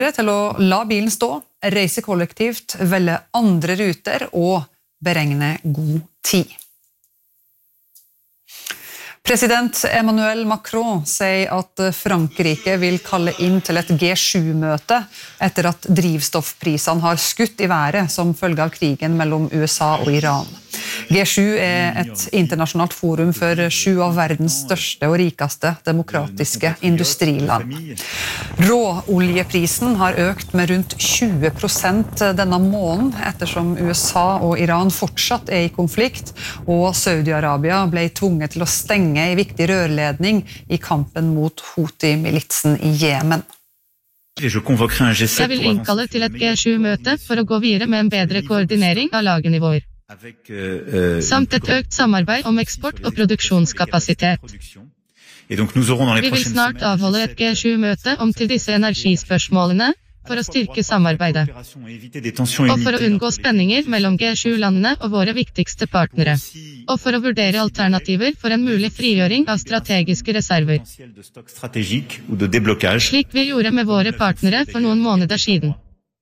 til å la bilen stå, reise kollektivt, velge andre ruter og beregne god tid. President Emmanuel Macron sier at Frankrike vil kalle inn til et G7-møte etter at drivstoffprisene har skutt i været som følge av krigen mellom USA og Iran. G7 er et internasjonalt forum for 7 av verdens største og rikeste demokratiske industriland. Råoljeprisen har økt med rundt 20% denne måneden ettersom USA og Iran fortsatt er i konflikt, og Saudi-Arabia ble tvunget til å stenge en viktig rørledning i kampen mot Houthi-militsen i Jemen. Jeg vil innkalle til et G7-møte for å gå videre med en bedre koordinering av lagenivåer. Samt et økt samarbeid om eksport og produksjonskapasitet. Vi vil snart avholde et G7-møte om til disse energispørsmålene for å styrke samarbeidet, og for å unngå spenninger mellom G7-landene og våre viktigste partnere, og for å vurdere alternativer for en mulig frigjøring av strategiske reserver. Slik vi gjorde med våre partnere for noen måneder siden.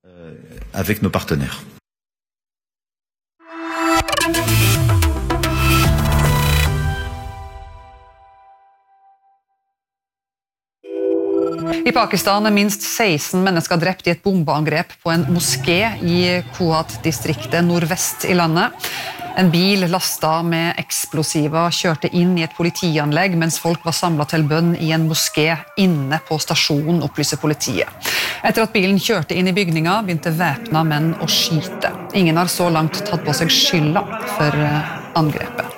I Pakistan er minst 16 mennesker drept i et bombeangrep på en moské i Kohat-distriktet nordvest i landet. En bil lastet med eksplosiver kjørte inn i et politianlegg mens folk var samlet til bønn i en moské inne på stasjonen, opplyser politiet. Etter at bilen kjørte inn i bygninga, begynte væpnede menn å skyte. Ingen har så langt tatt på seg skylda for angrepet.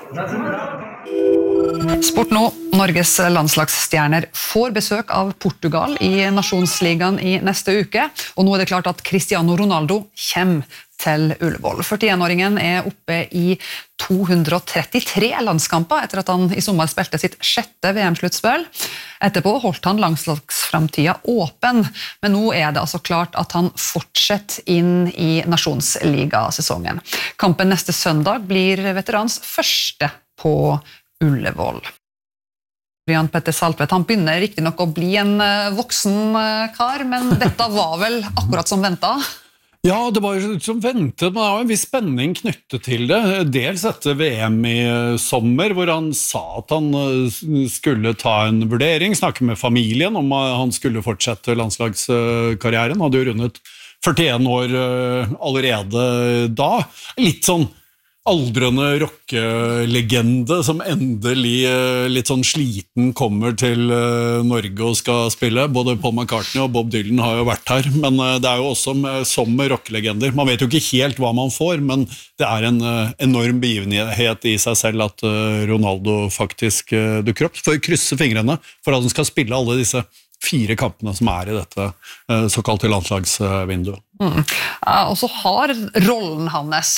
Sport nå. Norges landslagsstjerner får besøk av Portugal i Nasjonsligaen i neste uke, og nå er det klart at Cristiano Ronaldo kommer til Ullevål. 41-åringen er oppe i 233 landskamper etter at han i sommer spilte sitt 6. VM-sluttspill. Etterpå holdt han landslagsframtida åpen, men nå er det altså klart at han fortsetter inn i Nasjonsligasesongen. Kampen neste søndag blir veterans første på Ullevål. Jan Petter Saltvedt, han begynner riktig nok å bli en voksen kar, men dette var vel akkurat som ventet? Ja, det var som ventet, men det var en viss spenning knyttet til det. Dels etter VM i sommer, hvor han sa at han skulle ta en vurdering, snakke med familien om han skulle fortsette landslagskarrieren. Han hadde jo rundet 41 år allerede da. Litt sånn aldrende rockelegende som endelig litt sånn sliten kommer til Norge og skal spille. Både Paul McCartney og Bob Dylan har jo vært her, men det er jo også som rockelegender. Man vet jo ikke helt hva man får, men det er en enorm begivenhet i seg selv at Ronaldo faktisk dukker opp. For å krysse fingrene for at han skal spille alle disse 4 kampene som er i dette såkalte landslagsvinduet. Ja, og så har rollen hans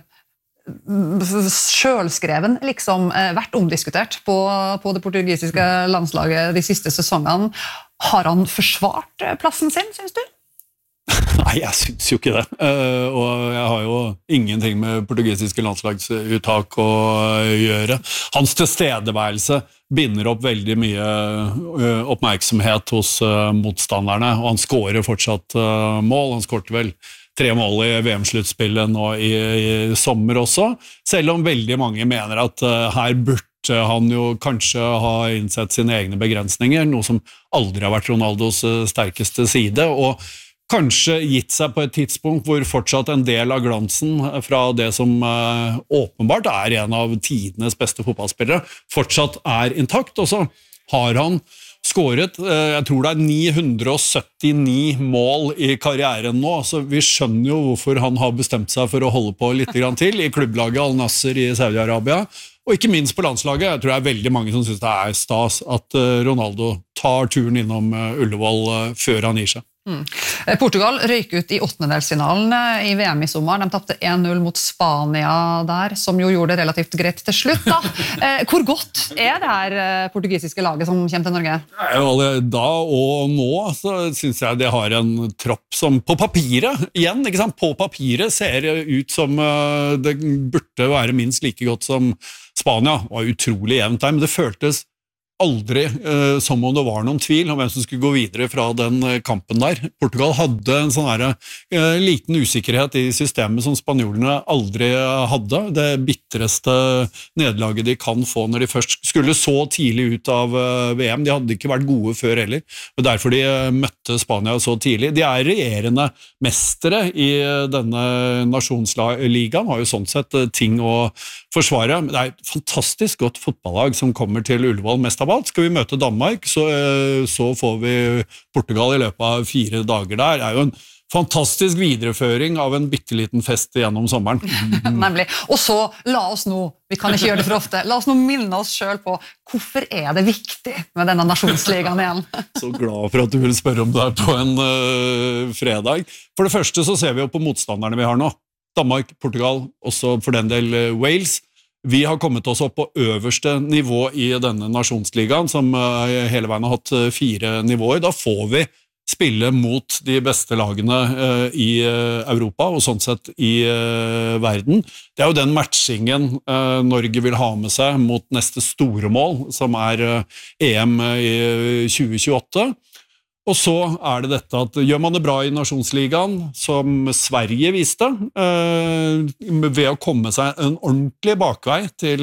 selvskreven liksom vært omdiskutert på det portugisiske landslaget de siste sesongene. Har han forsvart plassen sin, synes du? Nei, jeg synes jo ikke det. Og jeg har jo ingenting med portugisiske landslagsuttak å gjøre. Hans tilstedeværelse binder opp veldig mye oppmerksomhet hos motstanderne, og han skårer fortsatt mål. Han skårte vel 3 mål i VM-sluttspillet nå i sommer også, selv om veldig mange mener at her burde han jo kanskje ha innsett sine egne begrensninger, noe som aldri har vært Ronaldos sterkeste side, og kanskje gitt seg på et tidspunkt hvor fortsatt en del av glansen fra det som åpenbart er en av tidenes beste fotballspillere, fortsatt er intakt, og så har han skåret, jeg tror det er 979 mål i karrieren nå, så vi skjønner jo hvorfor han har bestemt seg for å holde på litt grann til i klubblaget Al-Nasser i Saudi-Arabia, og ikke minst på landslaget. Jeg tror det er veldig mange som synes det er stas at Ronaldo tar turen innom Ullevål før han gir seg. Portugal røyk ut i 8-delsfinalen i VM i sommer. De tappte 1-0 mot Spania der, som jo gjorde det relativt greit til slutt da. Hvor godt er det her portugisiske laget som kommer til Norge? Da og nå så synes jeg det har en tropp som på papiret, igjen, ikke sant? På papiret ser ut som det burde være minst like godt som Spania. Det var utrolig jevnt der, men det føltes aldri som om det var noen tvil om hvem som skulle gå videre fra den kampen der. Portugal hadde en sånn her liten usikkerhet i systemet som spanjolene aldri hadde. Det bittereste nederlaget de kan få når de først skulle så tidlig ut av VM. De hadde ikke vært gode før heller, og derfor de møtte Spania så tidlig. De regjerende mestere i denne nasjonsligaen, har jo sånn sett ting å forsvare. Det et fantastisk godt fotballag som kommer til Ullevål mest av alt. Skal vi møte Danmark, så får vi Portugal i løpet av 4 dager der. Det jo en fantastisk videreføring av en bitteliten fest gjennom sommeren. Nemlig. Og så la oss nå, vi kan ikke gjøre det for ofte, la oss nå minne oss selv på hvorfor det viktig med denne nasjonsligaen igjen. Så glad for at du vil spørre om det på en fredag. For det første så ser vi jo på motstanderne vi har nå. Danmark, Portugal, også for den del Wales. Vi har kommet oss opp på øverste nivå i denne nasjonsligaen, som hele veien har hatt 4 nivåer. Da får vi spille mot de beste lagene i Europa, og sånn sett i verden. Det jo den matchingen Norge vil ha med seg mot neste store mål, som EM i 2028. Og så det dette at gjør man det bra i nasjonsligaen, som Sverige viste, ved å komme seg en ordentlig bakvei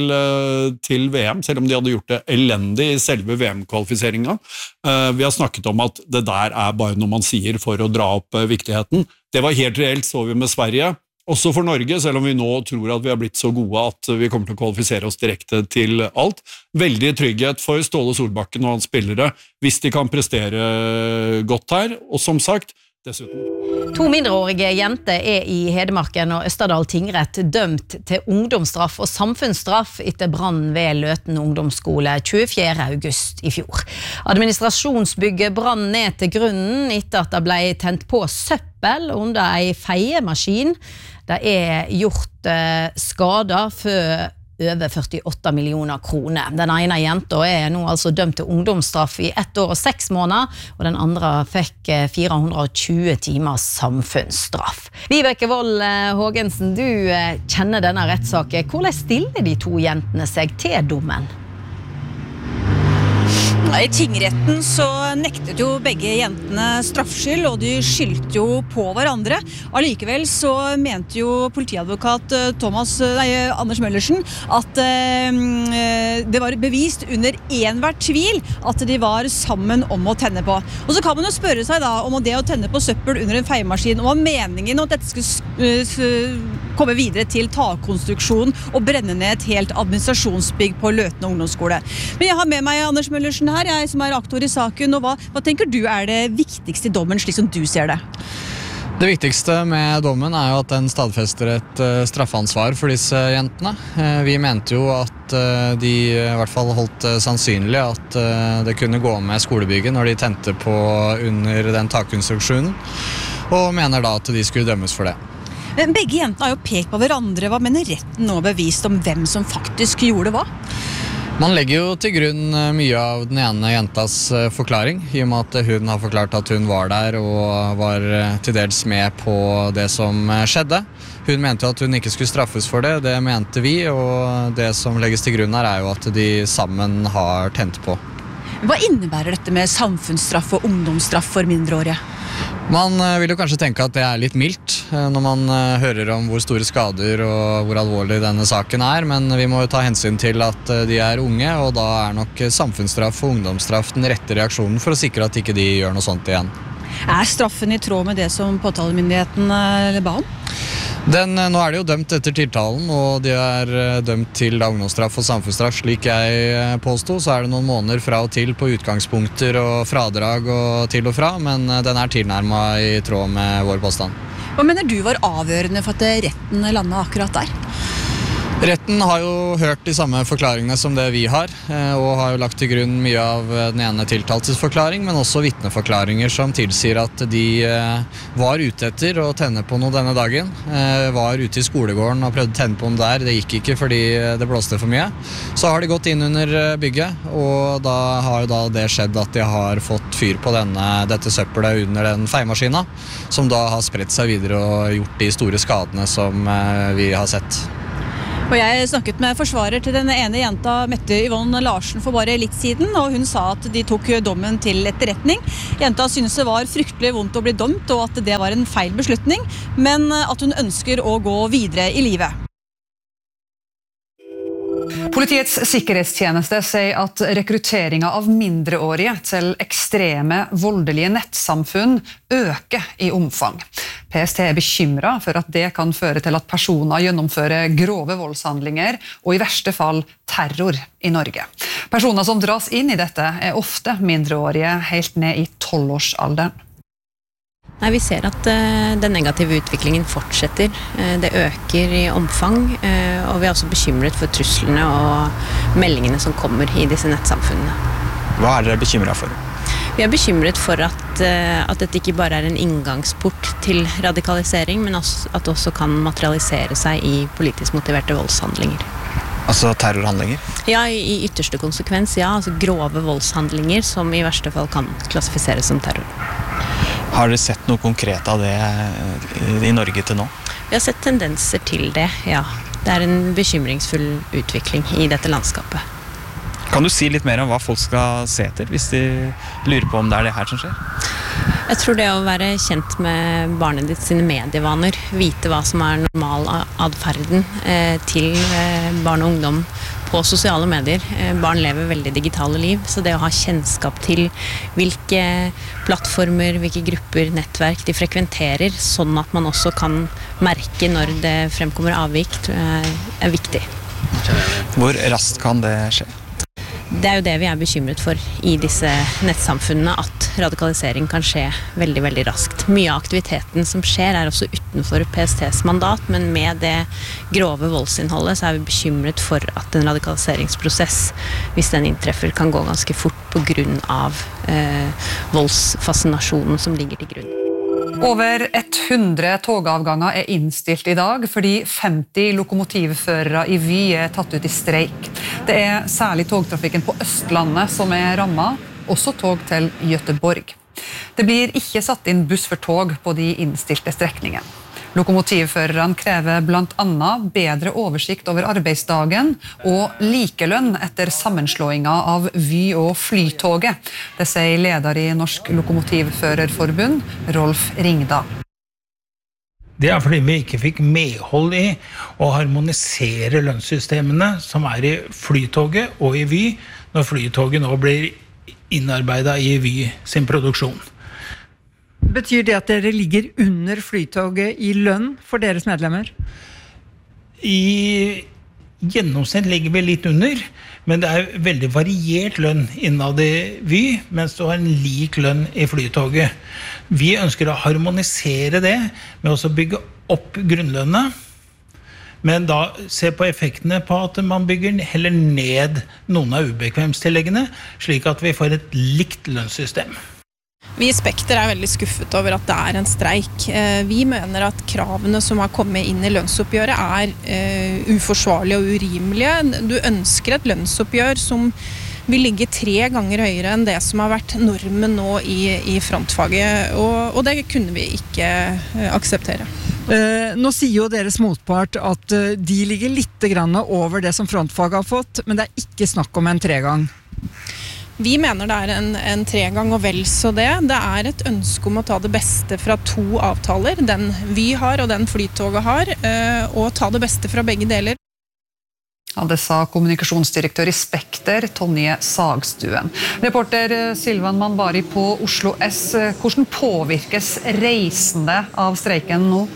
til VM, selv om de hadde gjort det elendig i selve VM-kvalifiseringen. Vi har snakket om at det der bare noe man sier for å dra opp viktigheten. Det var helt reelt, så vi med Sverige. Også for Norge, selv om vi nå tror at vi har blitt så gode at vi kommer til å kvalifisere oss direkte til alt. Veldig trygghet for Ståle Solbakken og hans spillere, hvis de kan prestere godt her. Og som sagt, dessuten. 2 mindreårige jenter i Hedmarken og Østerdal tingrett dømt til ungdomsstraff og samfunnsstraff etter brann ved Løten ungdomsskole 24. august i fjor. Administrasjonsbygget brann ned til grunnen etter at det ble tent på søppel under en feiemaskin. Det gjort skader for over 48 millioner kroner. Den ene jenta nå altså dømt til ungdomsstraff i 1 år og 6 måneder, og den andre fikk 420 timer samfunnsstraff. Vibeke Wold Haagensen, du kjenner denne rettssaken. Hvordan stiller de 2 jentene seg til dommen? I tingretten så nektet jo begge jentene straffskyld, og de skyldte jo på hverandre. Allikevel så mente jo politiadvokat Anders Møllersen at det var bevist under enhver tvil at de var sammen om å tenne på. Og så kan man jo spørre seg da om det å tenne på søppel under en feiemaskin, og meningen at dette skulle komme videre til takkonstruksjonen og brenne ned et helt administrasjonsbygg på Løten ungdomsskole. Men jeg har med meg Anders Møllersen her, jeg som aktor i saken, og hva tenker du det viktigste i dommen, slik som du ser det? Det viktigste med dommen jo at den stadfester et straffansvar for disse jentene. Vi mente jo at de i hvert fall holdt sannsynlig at det kunne gå med skolebygget når de tente på under den takkonstruksjonen, og mener da at de skulle dømmes for det. Men begge jentene har jo pekt på hverandre. Hva mener retten nå bevist om hvem som faktisk gjorde hva? Man legger jo til grunn mye av den ene jentas forklaring, i og med at hun har forklart at hun var der og var til dels med på det som skjedde. Hun mente jo at hun ikke skulle straffes for det, det mente vi, og det som legges til grunn her jo at de sammen har tent på. Hva innebærer dette med samfunnsstraff og ungdomsstraff for mindreårige? Man vil jo kanskje tenke at det litt mildt når man hører om hvor store skader og hvor alvorlig denne saken men vi må jo ta hensyn til at de unge, og da nok samfunnsstraff og ungdomsstraff den rette reaksjonen for å sikre at ikke de gjør noe sånt igjen. Straffen i tråd med det som påtalemyndigheten ba om? Nå det jo dømt etter tiltalen, og de dømt til ungdomsstraff og samfunnsstraff. Slik jeg påstod, så det noen måneder fra og til på utgangspunkter og fradrag og til og fra, men den tilnærmet i tråd med vår påstand. Hva mener du var avgjørende for at retten landet akkurat der? Retten har jo hørt de samme forklaringene som det vi har, og har jo lagt til grunn mye av den ene tiltaltes forklaring, men også vitneforklaringer som tilsier at de var ute etter å tenne på noe denne dagen, var ute i skolegården og prøvde å tenne på noe der, det gikk ikke fordi det blåste for mye. Så har de gått inn under bygget, og da har jo det skjedd at de har fått fyr på dette søppelet under den feiemaskina, som da har spredt seg videre og gjort de store skadene som vi har sett. Og jeg snakket med forsvarer til den ene jenta, Mette Yvonne Larsen, for bare litt siden, og hun sa at de tok dommen til etterretning. Jenta synes det var fryktelig vondt å bli dømt, og at det var en feil beslutning, men at hun ønsker å gå videre i livet. Politiets sikkerhetstjeneste sier at rekrutteringen av mindreårige til ekstreme, voldelige nettsamfunn øker i omfang. PST er bekymret for at det kan føre til at personer gjennomfører grove voldshandlinger og i verste fall terror i Norge. Personer som dras inn i dette er ofte mindreårige helt ned i 12-årsalderen. Nei, vi ser at den negative utviklingen fortsetter. Det øker i omfang, og vi er også bekymret for truslene og meldingene som kommer i disse nettsamfunnene. Hva er dere bekymret for? Vi er bekymret for at dette ikke bare er en inngangsport til radikalisering, men at det også kan materialisere seg i politisk motiverte voldshandlinger. Altså terrorhandlinger? Ja, i ytterste konsekvens, ja. Altså grove voldshandlinger som i verste fall kan klassifiseres som terror. Har dere sett noe konkret av det i Norge til nå? Vi har sett tendenser til det, ja. Det er en bekymringsfull utvikling i dette landskapet. Kan du si litt mer om hva folk skal se etter, hvis de lurer på om det er det her som skjer? Jeg tror det å være kjent med barnet ditt sine medievaner, vite hva som er normal adferden til barn og ungdom på sosiale medier. Barn lever veldig digitale liv, så det å ha kjennskap til hvilke plattformer, hvilke grupper, nettverk de frekventerer, sånn at man også kan merke når det fremkommer avvik, er viktig. Hvor raskt kan det skje? Det er jo det vi er bekymret for i disse nettsamfunnene, at radikalisering kan skje veldig, veldig raskt. Mye av aktiviteten som skjer er også utenfor PSTs mandat, men med det grove voldsinnholdet så er vi bekymret for at en radikaliseringsprosess, hvis den inntreffer, kan gå ganske fort på grunn av voldsfascinasjonen som ligger til grunn. Over 100 togavganger er innstilt i dag fordi 50 lokomotivførere i Vy er tatt ut i streik. Det er særlig togtrafikken på Østlandet som er rammet, også tog til Göteborg. Det blir ikke satt inn buss for tog på de innstilte strekningene. Lokomotivførerne krever blant annet bedre oversikt over arbeidsdagen og likelønn etter sammenslåingen av Vy og Flytoget. Det sier leder i Norsk Lokomotivførerforbund, Rolf Ringdal. Det er fordi vi ikke fikk medhold i å harmonisere lønnssystemene som er i Flytoget og i Vy, når Flytoget nå blir innarbeidet i Vy sin produksjon. Betyr det at dere ligger under Flytoget i lønn for deres medlemmer? I gjennomsnitt ligger vi litt under, men det er veldig variert lønn innad i Vy, mens du har en lik lønn i Flytoget. Vi ønsker å harmonisere det med å bygge opp grunnlønnet, men da se på effektene på at man bygger heller ned noen av ubekvemstilleggene, slik at vi får et likt lønnssystem. Vi i Spekter er veldig skuffet over at det er en streik. Vi mener at kravene som har kommet inn i lønnsoppgjøret er uforsvarlige og urimelige. Du ønsker et lønnsoppgjør som vil ligge 3 ganger høyere enn det som har vært normen nå i frontfaget, og det kunne vi ikke akseptere. Nå sier jo deres motpart at de ligger litt grann over det som frontfaget har fått, men det er ikke snakk om en 3-gang. Vi mener det er en 3-gang og vel så det. Det er et ønske om å ta det beste fra 2 avtaler, den Vy har og den Flytoget har, og ta det beste fra begge deler. Ja, det sa kommunikasjonsdirektør i Spekter, Tonje Sagstuen. Reporter Silvan Manbari på Oslo S. Hvordan påvirkes reisende av streiken nå?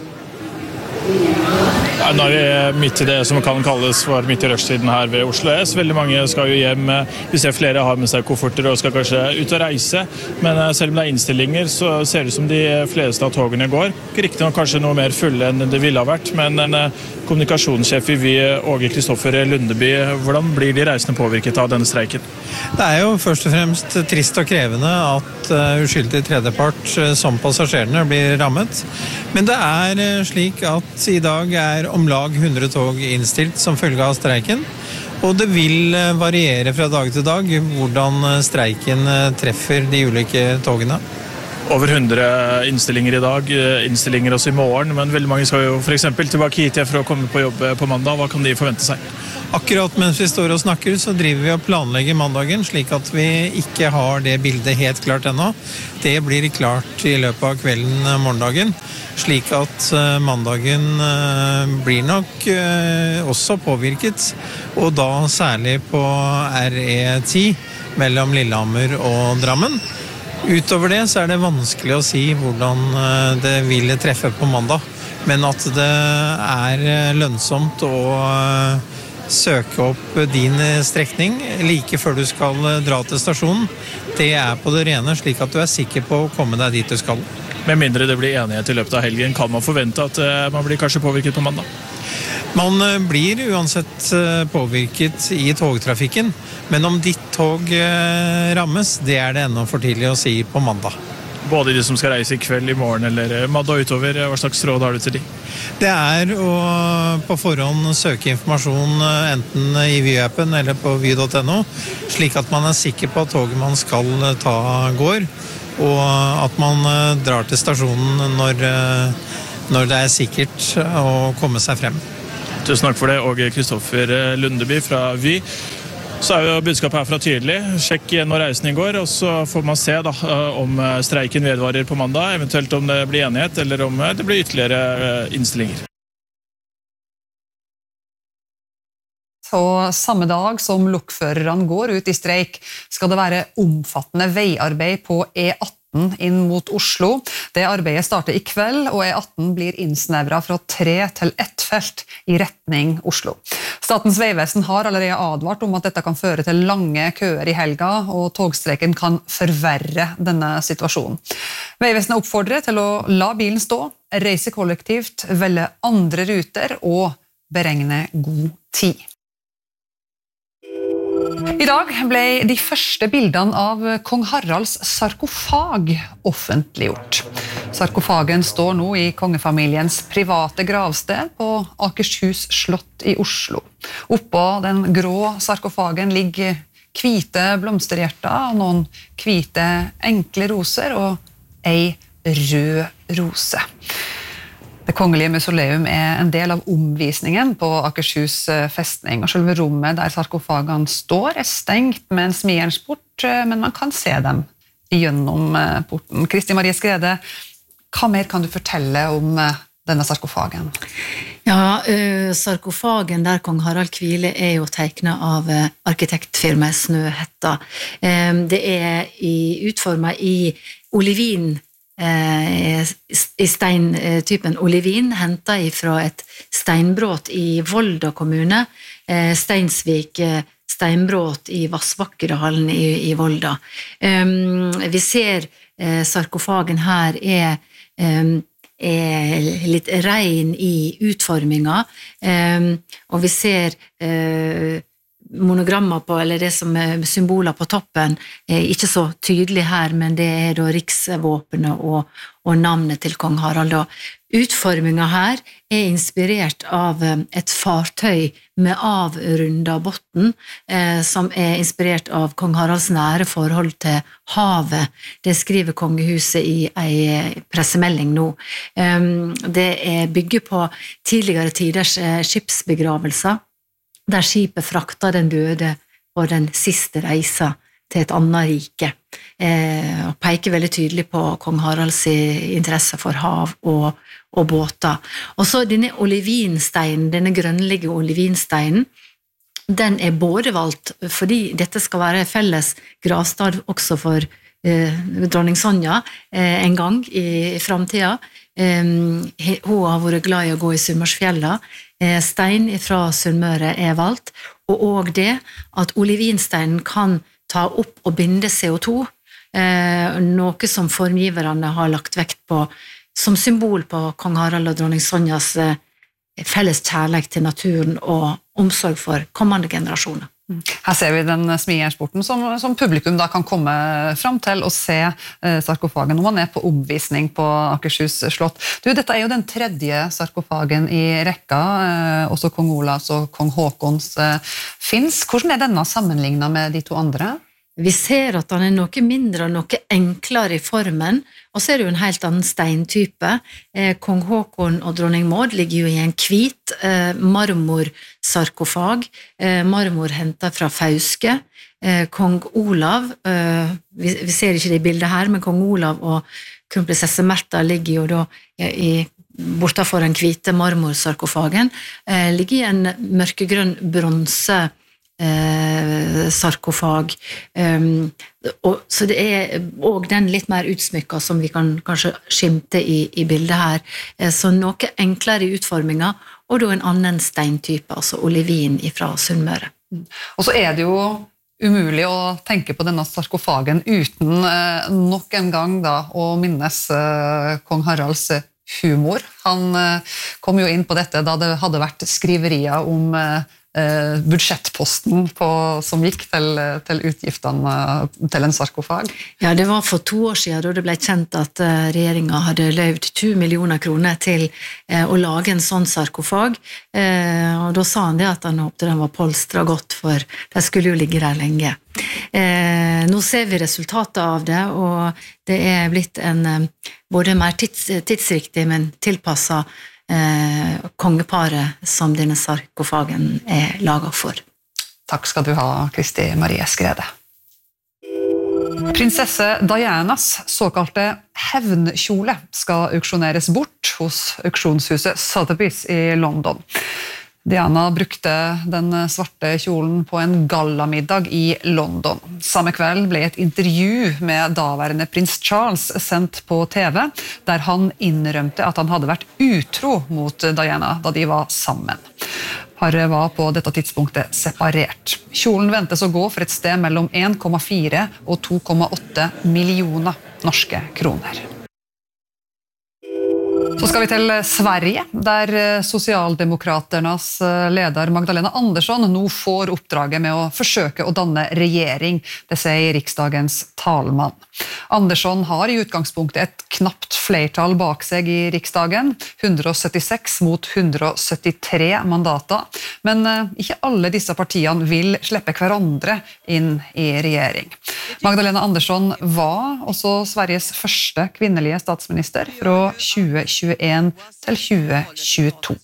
Nå er vi midt i det som kan kalles for midt i rushtiden her ved Oslo S. Veldig mange skal jo hjem. Vi ser flere har med seg kofferter og skal kanskje ut og reise. Men selv om det er innstillinger, så ser det ut som de fleste av togene går. Ikke riktig nok kanskje noe mer fulle enn det ville ha vært, men en kommunikasjonssjef i Vy, Åge Kristoffer Lundeby, hvordan blir de reisende påvirket av denne streiken? Det er jo først og fremst trist og krevende at uskyldig tredjepart som passasjerene blir rammet. Men det er slik at i dag er om lag 100 tog innstilt som følge av streiken, og det vil variere fra dag til dag hvordan streiken treffer de ulike togene. over 100 innstillinger I dag, innstillinger også I morgen, men veldig mange skal jo for eksempel tilbake hit for å komme på jobb på mandag. Hva kan de forvente seg? Akkurat mens vi står og snakker, så driver vi og planlegger mandagen, slik at vi ikke har det bildet helt klart ennå. Det blir klart I løpet av kvelden morgendagen, slik at mandagen blir nok også påvirket, og da særlig på RE10 mellom Lillehammer og Drammen. Utover det så det vanskelig å si hvordan det vil treffe på mandag, men at det lønnsomt å søke opp din strekning like før du skal dra til stasjonen. Det på det rene, slik at du sikker på å komme deg dit du skal. Med mindre det blir enighet I løpet av helgen, kan man forvente at man blir kanskje påvirket på mandag? Man blir uansett påvirket I togtrafikken, men om ditt tog rammes, det det ennå for tidlig å si på mandag. Både de som skal reise I kveld, I morgen eller mandag utover, hva slags råd har du til de? Det å på forhånd søke informasjon enten I Vy-appen eller på vy.no, slik at man sikker på at toget man skal ta går, og at man drar til stasjonen når det sikkert å komme seg frem. Tusen takk for det, og Kristoffer Lundeby fra Vy. Så jo budskapet herfra tydelig. Sjekk igjen når reisen går, og så får man se da, om streiken vedvarer på mandag, eventuelt om det blir enighet, eller om det blir ytterligere innstillinger. Så samme dag som lokførerne går ut I streik, skal det være omfattende veiarbeid på E18 inn mot Oslo. Det arbeidet starter I kveld, og E18 blir innsnevret fra 3 til 1 felt I retning Oslo. Statens Vegvesen har allerede advart om at dette kan føre til lange køer I helga, og togstreiken kan forverre denne situasjonen. Vegvesenet oppfordrer til å la bilen stå, reise kollektivt, velge andre ruter og beregne god tid. I dag ble de første bildene av kong Haralds sarkofag offentliggjort. Sarkofagen står nå I kongefamiliens private gravsted på Akershus slott I Oslo. Oppå den grå sarkofagen ligger hvite blomsterhjerter, noen hvite enkle roser og ei rød rose. Det kongelige mausoleum en del av omvisningen på Akershus festning, og selve rommet der sarkofagene står stengt med en smiersport, men man kan se dem gjennom porten. Kristi Marie Skrede, hva mer kan du fortelle om denne sarkofagen? Ja, sarkofagen der kong Harald hviler jo tegnet av arkitektfirmaet Snøhetta. Det utformet I olivin, I steintypen olivin, hentet fra et steinbråt I Volda kommune, Steinsvik steinbråt I Vassbakkedalen I Volda. Vi ser sarkofagen her litt rein I utforminga, og vi ser monogrammer på, eller det som symboler på toppen, ikke så tydelig her, men det da riksvåpenet og navnet til kong Harald. Utformingen her inspirert av et fartøy med avrundet botten, som inspirert av kong Haralds nære forhold til havet. Det skriver kongehuset I en pressemelding nå. Det bygger på tidligere tiders skipsbegravelser, der skipet frakta den døde på den siste reisa til et annet rike, og peker veldig tydelig på kong Haralds interesse for hav og båter. Og så denne olivinsteinen, denne grønnlige olivinsteinen, den både valgt fordi dette skal være felles gravstad også for dronning Sonja en gang I fremtiden. Hun har vært glad I å gå I Sunnmørsfjella. Stein fra Sunnmøre valgt, og også det at olivinsteinen kan ta opp og binde CO2, noe som formgiverne har lagt vekt på som symbol på kong Harald og dronning Sonjas felles kjærlighet til naturen og omsorg for kommende generasjoner. Her ser vi den smiersporten som publikum da kan komme frem til og se sarkofagen når man på omvisning på Akershus slott. Dette jo den tredje sarkofagen I rekka, også kong Olavs og kong Håkons finnes. Hvordan denne sammenlignet med de to andre? Vi ser at han noe mindre og noe enklere i formen, og så det jo en helt annen steintype. Kong Håkon og dronning Maud ligger jo i en hvit marmorsarkofag, marmor hentet fra Fauske. Kong Olav, vi ser ikke det i bildet her, men kong Olav og kronprinsesse Märtha ligger jo da bortenfor den hvite marmorsarkofagen, ligger i en mørkegrønn bronse sarkofag, så det og den litt mer utsmykka som vi kan kanskje skimte i bildet her, så noe enklere i utforminga, og da en annen steintype, altså olivin fra Sunnmøre. Og så det jo umulig å tenke på denne sarkofagen uten nok en gang da, å minnes kong Haralds humor. Han kom jo inn på dette da det hadde vært skriverier om budsjettposten som gikk til utgiftene til en sarkofag. Ja, det var for 2 år siden da det ble kjent at regjeringen hadde løyvd 2 millioner kroner til å lage en sånn sarkofag, og da sa han det at han håpte den var polstret godt, for det skulle jo ligge der lenge. Nå ser vi resultatet av det, og det blitt en både mer tidsriktig, men tilpasset kongeparet som denne sarkofagen laget for. Takk skal du ha, Kristi Marie Skrede. Prinsesse Dianas såkalte hevnkjole skal auksjoneres bort hos auksjonshuset Sotheby's i London. Diana brukte den svarte kjolen på en gallamiddag i London. Samme kveld ble et intervju med daværende prins Charles sendt på TV, der han innrømte at han hadde vært utro mot Diana da de var sammen. Paret var på dette tidspunktet separert. Kjolen ventes å gå for et sted mellom 1,4 og 2,8 millioner norske kroner. Så skal vi til Sverige, der Socialdemokraternas leder Magdalena Andersson nå får oppdraget med å forsøke å danne regjering, det sier riksdagens talmann. Andersson har i utgangspunktet et knapt flertall bak seg i riksdagen, 176 mot 173 mandater, men ikke alle disse partiene vil slippe hverandre inn i regjering. Magdalena Andersson var også Sveriges første kvinnelige statsminister fra 2021 til 2022.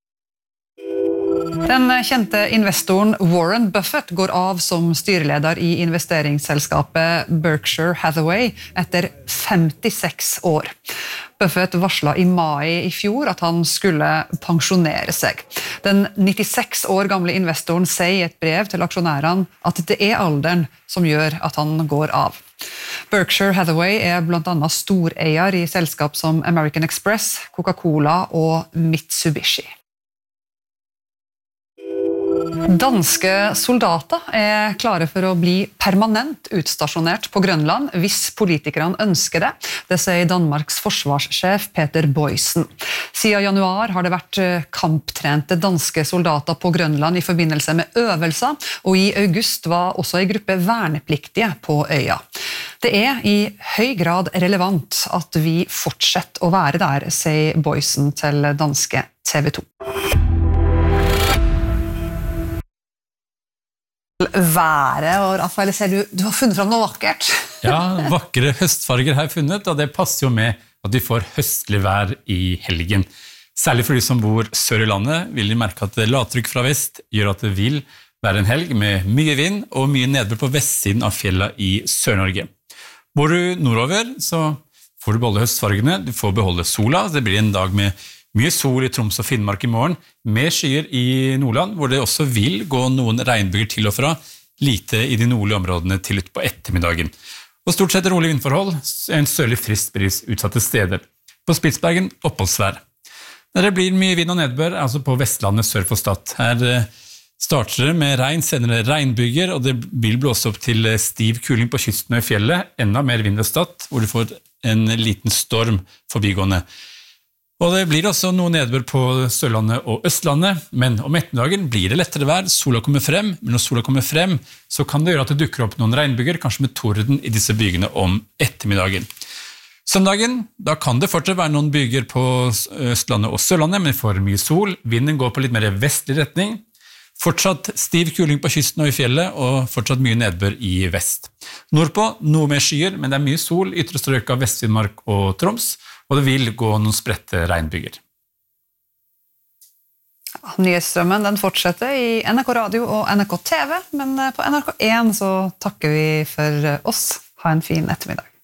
Den kjente investoren Warren Buffett går av som styreleder i investeringsselskapet Berkshire Hathaway etter 56 år. Buffett varslet i mai i fjor at han skulle pensjonere seg. Den 96 år gamle investoren sier i et brev til aksjonærene at det alderen som gjør at han går av. Berkshire Hathaway blant annet storeier i selskap som American Express, Coca-Cola og Mitsubishi. Danske soldater klare for å bli permanent utstasjonert på Grønland hvis politikerne ønsker det. Det sier Danmarks forsvarssjef Peter Boysen. Siden januar har det vært kamptrente danske soldater på Grønland i forbindelse med øvelser, og i august var også en gruppe vernepliktige på øya. Det i høy grad relevant at vi fortsetter å være der, sier Boysen til danske TV 2. Været, og Rafael, ser du har funnet fram noe vakkert. Ja, vakre høstfarger har jeg funnet, og det passer jo med at vi får høstlig vær i helgen. Særlig for de som bor sør i landet vil de merke at lavtrykk fra vest gjør at det vil være en helg med mye vind og mye nedbør på vestsiden av fjella i Sør-Norge. Bor du nordover, så får du beholde høstfargene, du får beholde sola, det blir en dag med mye sol i Troms og Finnmark i morgen, med skyer i Nordland, hvor det også vil gå noen regnbyger til og fra, lite i de nordlige områdene til ut på ettermiddagen. Og stort sett rolig vindforhold, en sørlig frisk bris utsatte steder. På Spitsbergen, oppholdsvær. Når det blir mye vind og nedbør, altså på Vestlandet sør for Stad. Her starter det med regn, senere regnbyger, og det vil blåse opp til stiv kuling på kysten og i fjellet, enda mer vind ved Stad, hvor du får en liten storm forbigående. Og det blir også noe nedbør på Sørlandet og Østlandet, men om ettermiddagen blir det lettere vær, sola kommer frem, men når sola kommer frem, så kan det gjøre at det dukker opp noen regnbyger, kanskje med torden i disse bygene om ettermiddagen. Søndagen, da kan det fortsatt være noen byger på Østlandet og Sørlandet, men for mye sol, vinden går på litt mer vestlig retning. Fortsatt stiv kuling på kysten og i fjellet, og fortsatt mye nedbør i vest. Nordpå noe mer skyer, men det mye sol i ytre strøk av Vest-Finnmark og Troms, og det vil gå noen spredte regnbyger. Nyhetsstrømmen den fortsetter i NRK Radio og NRK TV, men på NRK1 så takker vi for oss. Ha en fin ettermiddag.